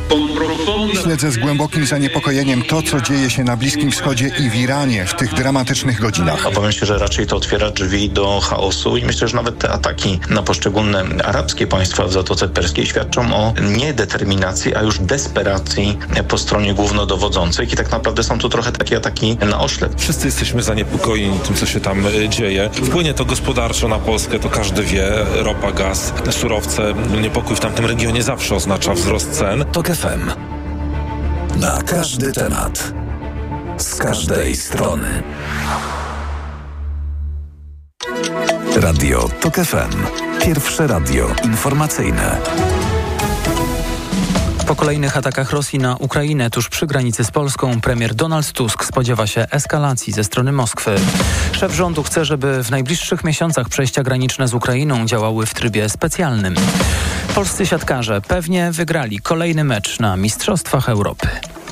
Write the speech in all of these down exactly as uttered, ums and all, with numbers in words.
Śledzę z głębokim zaniepokojeniem to, co dzieje się na Bliskim Wschodzie i w Iranie w tych dramatycznych godzinach. Obawiam się, że raczej to otwiera drzwi do chaosu i myślę, że nawet te ataki na poszczególne arabskie państwa w Zatoce Perskiej świadczą o nie determinacji, a już desperacji po stronie głównodowodzących i tak naprawdę są to trochę takie ataki na oślep. Wszyscy jesteśmy zaniepokojeni tym, co się tam dzieje. Wpłynie to gospodarczo na Polskę, to każdy wie. Ropa, gaz, surowce. Niepokój w tamtym regionie zawsze oznacza wzrost cen. TOK F M. Na każdy temat. Z każdej strony. Radio TOK F M. Pierwsze radio informacyjne. Po kolejnych atakach Rosji na Ukrainę tuż przy granicy z Polską premier Donald Tusk spodziewa się eskalacji ze strony Moskwy. Szef rządu chce, żeby w najbliższych miesiącach przejścia graniczne z Ukrainą działały w trybie specjalnym. Polscy siatkarze pewnie wygrali kolejny mecz na Mistrzostwach Europy.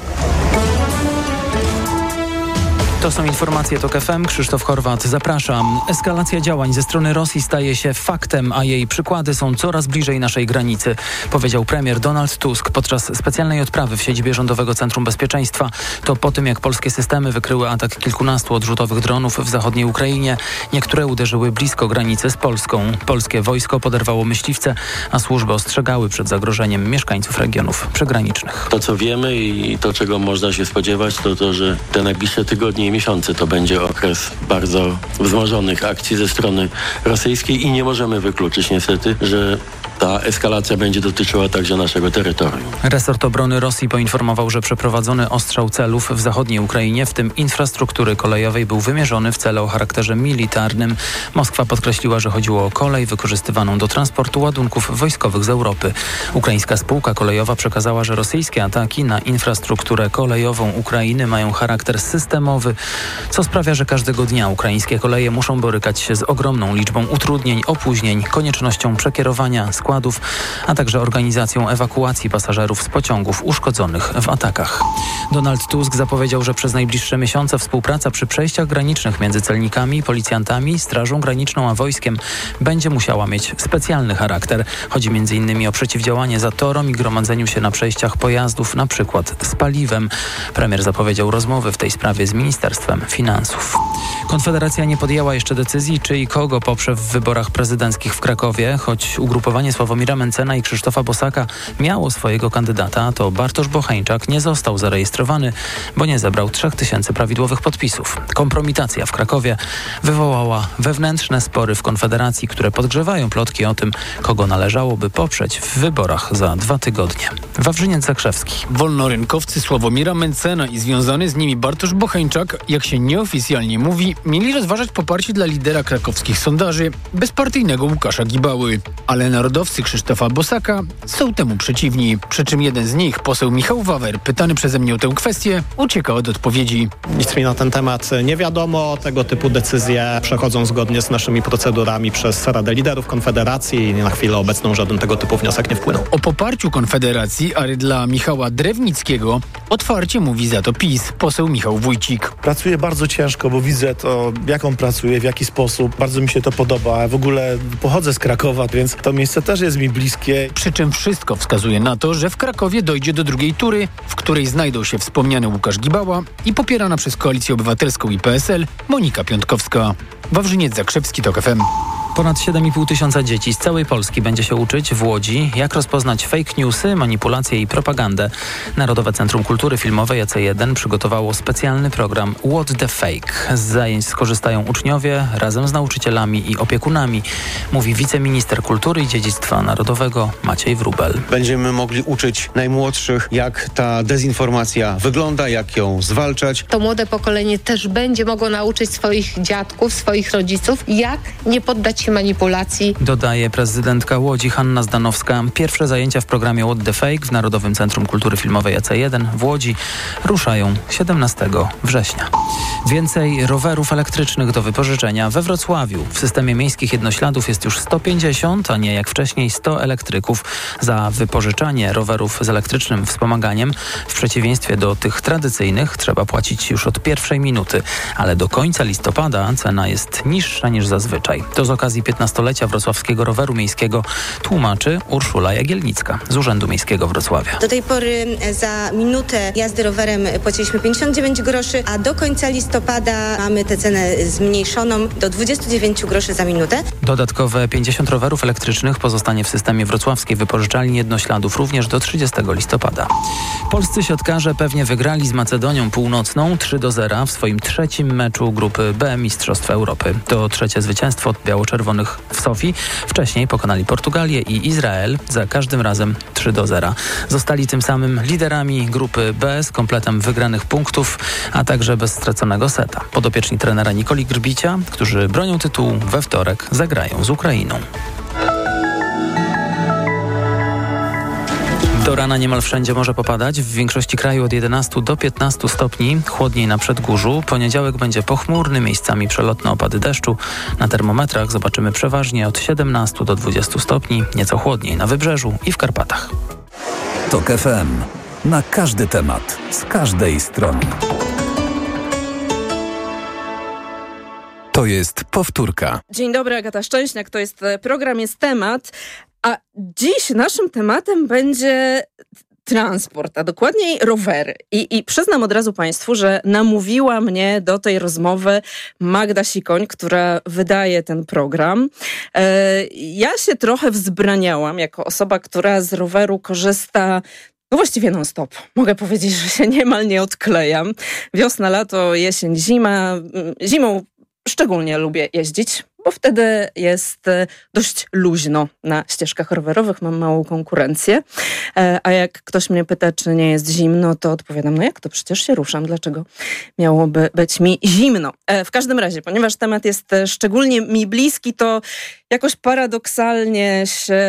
To są informacje TOK F M. Krzysztof Horwat, zapraszam. Eskalacja działań ze strony Rosji staje się faktem, a jej przykłady są coraz bliżej naszej granicy, powiedział premier Donald Tusk podczas specjalnej odprawy w siedzibie Rządowego Centrum Bezpieczeństwa. To po tym, jak polskie systemy wykryły atak kilkunastu odrzutowych dronów w zachodniej Ukrainie. Niektóre uderzyły blisko granicy z Polską. Polskie wojsko poderwało myśliwce, a służby ostrzegały przed zagrożeniem mieszkańców regionów przygranicznych. To, co wiemy i to, czego można się spodziewać, to to, że te najbliższe tygodnie i miesiące to będzie okres bardzo wzmożonych akcji ze strony rosyjskiej i nie możemy wykluczyć niestety, że ta eskalacja będzie dotyczyła także naszego terytorium. Resort Obrony Rosji poinformował, że przeprowadzony ostrzał celów w zachodniej Ukrainie, w tym infrastruktury kolejowej, był wymierzony w cele o charakterze militarnym. Moskwa podkreśliła, że chodziło o kolej wykorzystywaną do transportu ładunków wojskowych z Europy. Ukraińska spółka kolejowa przekazała, że rosyjskie ataki na infrastrukturę kolejową Ukrainy mają charakter systemowy, co sprawia, że każdego dnia ukraińskie koleje muszą borykać się z ogromną liczbą utrudnień, opóźnień, koniecznością przekierowania składów, a także organizacją ewakuacji pasażerów z pociągów uszkodzonych w atakach. Donald Tusk zapowiedział, że przez najbliższe miesiące współpraca przy przejściach granicznych między celnikami, policjantami, Strażą Graniczną a wojskiem będzie musiała mieć specjalny charakter. Chodzi między innymi o przeciwdziałanie zatorom i gromadzeniu się na przejściach pojazdów, na przykład z paliwem. Premier zapowiedział rozmowy w tej sprawie z Ministerstwem Finansów. Konfederacja nie podjęła jeszcze decyzji, czy i kogo poprze w wyborach prezydenckich w Krakowie, choć ugrupowanie Sławomira Mentzena i Krzysztofa Bosaka miało swojego kandydata, to Bartosz Bocheńczak nie został zarejestrowany, bo nie zebrał trzech tysięcy prawidłowych podpisów. Kompromitacja w Krakowie wywołała wewnętrzne spory w Konfederacji, które podgrzewają plotki o tym, kogo należałoby poprzeć w wyborach za dwa tygodnie. Wawrzyniec Zakrzewski. Wolnorynkowcy Sławomira Mentzena i związany z nimi Bartosz Bocheńczak, jak się nieoficjalnie mówi, mieli rozważać poparcie dla lidera krakowskich sondaży, bezpartyjnego Łukasza Gibały. Ale narodowcy Krzysztofa Bosaka są temu przeciwni. Przy czym jeden z nich, poseł Michał Wawer, pytany przeze mnie o tę kwestię, ucieka od odpowiedzi. Nic mi na ten temat nie wiadomo. Tego typu decyzje przechodzą zgodnie z naszymi procedurami przez Radę Liderów Konfederacji i na chwilę obecną żaden tego typu wniosek nie wpłynął. O poparciu Konfederacji, ale dla Michała Drewnickiego otwarcie mówi za to PiS, poseł Michał Wójcik. Pracuję bardzo ciężko, bo widzę to, jak on pracuje, w jaki sposób. Bardzo mi się to podoba. W ogóle pochodzę z Krakowa, więc to miejsce też jest mi bliskie. Przy czym wszystko wskazuje na to, że w Krakowie dojdzie do drugiej tury, w której znajdą się wspomniany Łukasz Gibała i popierana przez Koalicję Obywatelską i P S L Monika Piątkowska. Wawrzyniec Zakrzewski, TOK F M. Ponad siedem i pół tysiąca dzieci z całej Polski będzie się uczyć w Łodzi, jak rozpoznać fake newsy, manipulacje i propagandę. Narodowe Centrum Kultury Filmowej A C jeden przygotowało specjalny program What the Fake. Z zajęć skorzystają uczniowie razem z nauczycielami i opiekunami, mówi wiceminister kultury i dziedzictwa narodowego Maciej Wróbel. Będziemy mogli uczyć najmłodszych, jak ta dezinformacja wygląda, jak ją zwalczać. To młode pokolenie też będzie mogło nauczyć swoich dziadków, swoich rodziców, jak nie poddać się manipulacji. Dodaje prezydentka Łodzi Hanna Zdanowska. Pierwsze zajęcia w programie What the Fake w Narodowym Centrum Kultury Filmowej A C jeden w Łodzi ruszają siedemnastego września. Więcej rowerów elektrycznych do wypożyczenia we Wrocławiu. W systemie miejskich jednośladów jest już sto pięćdziesiąt, a nie jak wcześniej sto elektryków. Za wypożyczanie rowerów z elektrycznym wspomaganiem, w przeciwieństwie do tych tradycyjnych, trzeba płacić już od pierwszej minuty, ale do końca listopada cena jest niższa niż zazwyczaj. To z okazji okazji piętnastolecia wrocławskiego roweru miejskiego, tłumaczy Urszula Jagielnicka z Urzędu Miejskiego Wrocławia. Do tej pory za minutę jazdy rowerem płaciliśmy pięćdziesiąt dziewięć groszy, a do końca listopada mamy tę cenę zmniejszoną do dwadzieścia dziewięć groszy za minutę. Dodatkowe pięćdziesiąt rowerów elektrycznych pozostanie w systemie wrocławskiej wypożyczalni jednośladów również do trzydziestego listopada. Polscy siatkarze pewnie wygrali z Macedonią Północną trzy do zera w swoim trzecim meczu grupy B Mistrzostw Europy. To trzecie zwycięstwo od biało-czerwonych w Sofii. Wcześniej pokonali Portugalię i Izrael, za każdym razem trzy do zera. Zostali tym samym liderami grupy B z kompletem wygranych punktów, a także bez straconego seta. Podopieczni trenera Nikoli Grbicia, którzy bronią tytułu, we wtorek zagrają z Ukrainą. Do rana niemal wszędzie może popadać. W większości kraju od jedenastu do piętnastu stopni. Chłodniej na Przedgórzu. Poniedziałek będzie pochmurny, miejscami przelotne opady deszczu. Na termometrach zobaczymy przeważnie od siedemnastu do dwudziestu stopni. Nieco chłodniej na Wybrzeżu i w Karpatach. TOK F M. Na każdy temat. Z każdej strony. To jest powtórka. Dzień dobry, Agata Szczęśniak. To jest program, jest temat. A dziś naszym tematem będzie transport, a dokładniej rowery. I, I przyznam od razu Państwu, że namówiła mnie do tej rozmowy Magda Sikoń, która wydaje ten program. E, ja się trochę wzbraniałam jako osoba, która z roweru korzysta no właściwie non-stop. Mogę powiedzieć, że się niemal nie odklejam. Wiosna, lato, jesień, zima. Zimą szczególnie lubię jeździć, bo wtedy jest dość luźno na ścieżkach rowerowych, mam małą konkurencję. A jak ktoś mnie pyta, czy nie jest zimno, to odpowiadam, no jak to, przecież się ruszam, dlaczego miałoby być mi zimno? W każdym razie, ponieważ temat jest szczególnie mi bliski, to jakoś paradoksalnie się...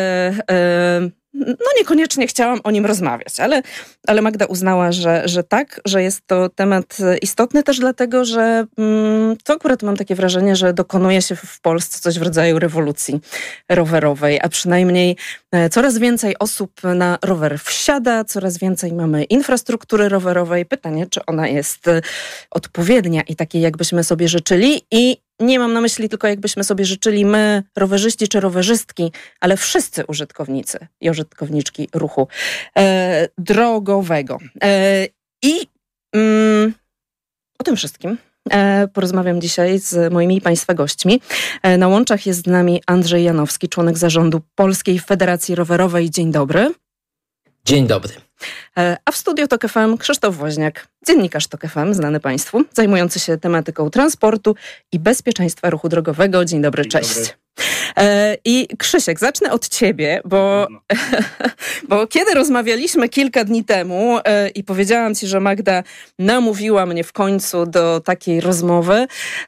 No niekoniecznie chciałam o nim rozmawiać, ale, ale Magda uznała, że, że tak, że jest to temat istotny też dlatego, że mm, to akurat mam takie wrażenie, że dokonuje się w Polsce coś w rodzaju rewolucji rowerowej, a przynajmniej coraz więcej osób na rower wsiada, coraz więcej mamy infrastruktury rowerowej. Pytanie, czy ona jest odpowiednia i takiej, jakbyśmy sobie życzyli. I nie mam na myśli tylko, jakbyśmy sobie życzyli my, rowerzyści czy rowerzystki, ale wszyscy użytkownicy i użytkowniczki ruchu e, drogowego. E, I mm, o tym wszystkim e, porozmawiam dzisiaj z moimi i Państwa gośćmi. E, na łączach jest z nami Andrzej Janowski, członek zarządu Polskiej Federacji Rowerowej. Dzień dobry. Dzień dobry. A w studiu TOK F M Krzysztof Woźniak, dziennikarz TOK F M, znany Państwu, zajmujący się tematyką transportu i bezpieczeństwa ruchu drogowego. Dzień dobry, Dzień cześć. Dobry. I Krzysiek, zacznę od ciebie, bo, no. bo kiedy rozmawialiśmy kilka dni temu i powiedziałam ci, że Magda namówiła mnie w końcu do takiej rozmowy,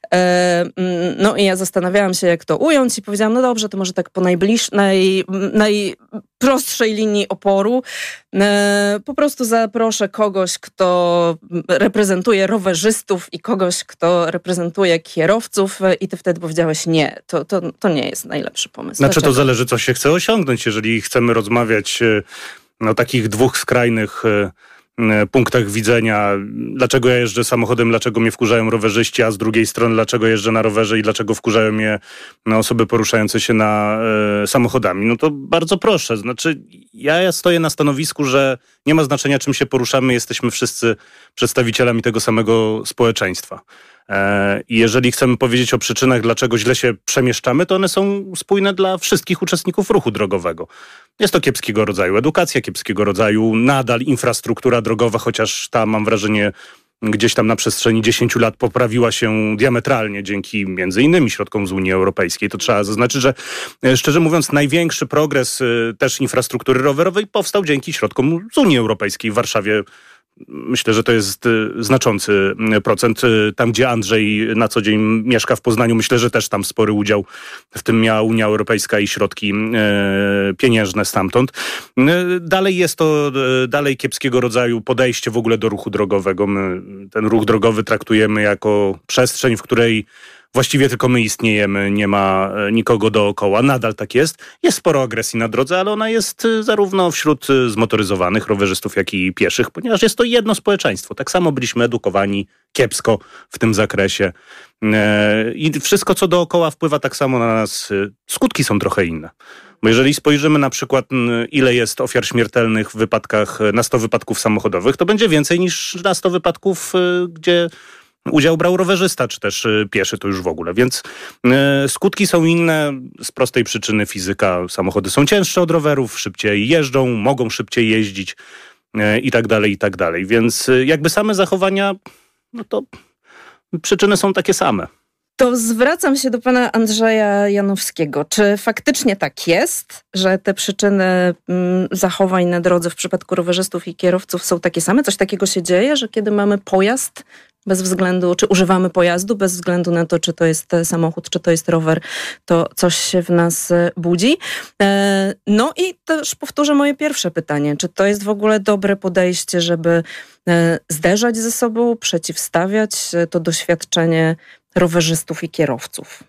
no i ja zastanawiałam się, jak to ująć i powiedziałam, no dobrze, to może tak po najbliż, naj, najprostszej linii oporu po prostu zaproszę kogoś, kto reprezentuje rowerzystów i kogoś, kto reprezentuje kierowców i ty wtedy powiedziałeś nie, to, to, to nie jest najlepszy pomysł. Znaczy Dlaczego? To zależy, co się chce osiągnąć. Jeżeli chcemy rozmawiać o takich dwóch skrajnych punktach widzenia, dlaczego ja jeżdżę samochodem, dlaczego mnie wkurzają rowerzyści, a z drugiej strony dlaczego jeżdżę na rowerze i dlaczego wkurzają mnie osoby poruszające się na e, samochodami. No to bardzo proszę. Znaczy ja stoję na stanowisku, że nie ma znaczenia, czym się poruszamy, jesteśmy wszyscy przedstawicielami tego samego społeczeństwa. I jeżeli chcemy powiedzieć o przyczynach, dlaczego źle się przemieszczamy, to one są spójne dla wszystkich uczestników ruchu drogowego. Jest to kiepskiego rodzaju edukacja, kiepskiego rodzaju nadal infrastruktura drogowa, chociaż ta, mam wrażenie, gdzieś tam na przestrzeni dziesięciu lat poprawiła się diametralnie dzięki między innymi środkom z Unii Europejskiej. To trzeba zaznaczyć, że szczerze mówiąc największy progres też infrastruktury rowerowej powstał dzięki środkom z Unii Europejskiej. W Warszawie myślę, że to jest znaczący procent. Tam, gdzie Andrzej na co dzień mieszka w Poznaniu, myślę, że też tam spory udział w tym miała Unia Europejska i środki e, pieniężne stamtąd. Dalej jest to dalej kiepskiego rodzaju podejście w ogóle do ruchu drogowego. My ten ruch drogowy traktujemy jako przestrzeń, w której właściwie tylko my istniejemy, nie ma nikogo dookoła. Nadal tak jest. Jest sporo agresji na drodze, ale ona jest zarówno wśród zmotoryzowanych rowerzystów, jak i pieszych, ponieważ jest to jedno społeczeństwo. Tak samo byliśmy edukowani kiepsko w tym zakresie. I wszystko, co dookoła, wpływa tak samo na nas. Skutki są trochę inne. Bo jeżeli spojrzymy na przykład, ile jest ofiar śmiertelnych w wypadkach, na sto wypadków samochodowych, to będzie więcej niż na sto wypadków, gdzie udział brał rowerzysta, czy też pieszy, to już w ogóle. Więc skutki są inne z prostej przyczyny fizyka. Samochody są cięższe od rowerów, szybciej jeżdżą, mogą szybciej jeździć i tak dalej, i tak dalej. Więc jakby same zachowania, no to przyczyny są takie same. To zwracam się do pana Andrzeja Janowskiego. Czy faktycznie tak jest, że te przyczyny mm, zachowań na drodze w przypadku rowerzystów i kierowców są takie same? Coś takiego się dzieje, że kiedy mamy pojazd, bez względu, czy używamy pojazdu, bez względu na to, czy to jest samochód, czy to jest rower, to coś się w nas budzi. No i też powtórzę moje pierwsze pytanie. Czy to jest w ogóle dobre podejście, żeby zderzać ze sobą, przeciwstawiać to doświadczenie rowerzystów i kierowców?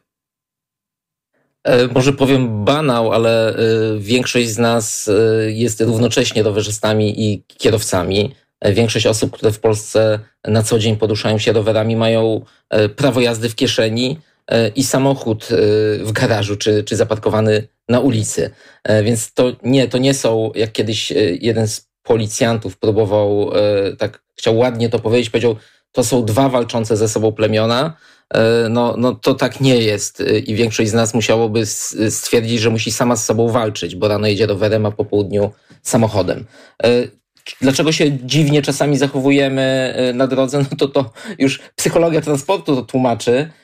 Może powiem banał, ale większość z nas jest równocześnie rowerzystami i kierowcami. Większość osób, które w Polsce na co dzień poruszają się rowerami, mają prawo jazdy w kieszeni i samochód w garażu czy, czy zaparkowany na ulicy. Więc to nie, to nie są, jak kiedyś jeden z policjantów próbował, tak chciał ładnie to powiedzieć, powiedział, to są dwa walczące ze sobą plemiona. No, no to tak nie jest i większość z nas musiałoby stwierdzić, że musi sama z sobą walczyć, bo rano jedzie rowerem, a po południu samochodem. Dlaczego się dziwnie czasami zachowujemy na drodze, no to to już psychologia transportu to tłumaczy,